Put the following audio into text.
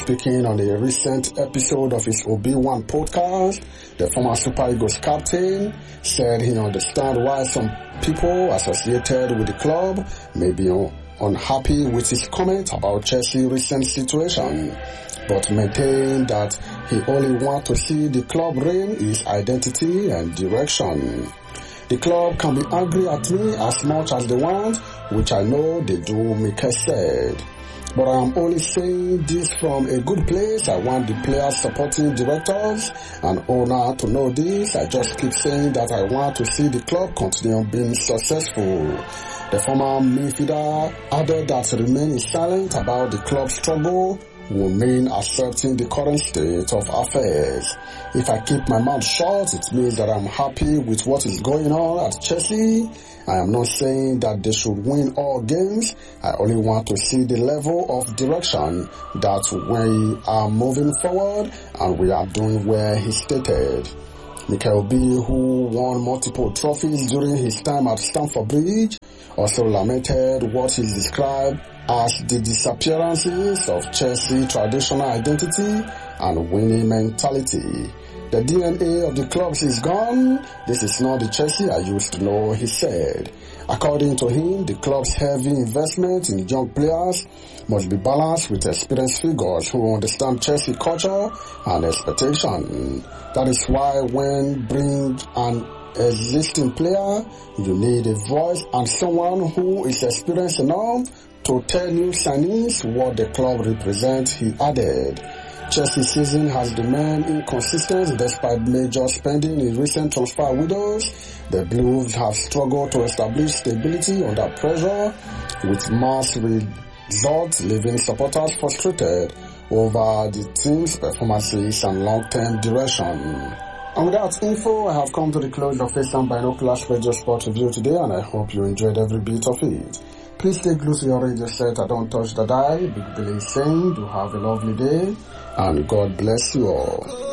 Speaking on a recent episode of his OB1 podcast, the former Super Eagles captain said he understands why some people associated with the club may be unhappy with his comment about Chelsea's recent situation, but maintained that he only wants to see the club reign its identity and direction. The club can be angry at me as much as they want, which I know they do, Mikel said. But I am only saying this from a good place. I want the players, supporting directors and owner to know this. I just keep saying that I want to see the club continue being successful. The former midfielder added that remaining silent about the club's struggle will mean accepting the current state of affairs. If I keep my mouth shut, it means that I'm happy with what is going on at Chelsea. I am not saying that they should win all games. I only want to see the level of direction that we are moving forward and we are doing well, he stated. Mikel B, who won multiple trophies during his time at Stamford Bridge, also lamented what he described as the disappearances of Chelsea's traditional identity and winning mentality. The DNA of the clubs is gone. This is not the Chelsea I used to know, he said. According to him, the club's heavy investment in young players must be balanced with experienced figures who understand Chelsea culture and expectation. That is why when bring an existing player, you need a voice and someone who is experienced enough to tell new signings what the club represents, he added. Chelsea's season has remained inconsistent despite major spending in recent transfer windows. The Blues have struggled to establish stability under pressure, with mass results leaving supporters frustrated over the team's performances and long-term direction. And with that info, I have come to the close of FaceTime Binoculars Radio Sport Review today, and I hope you enjoyed every bit of it. Please stay glued to your radio set and don't touch the dial. Big Billy is saying, do have a lovely day, and God bless you all.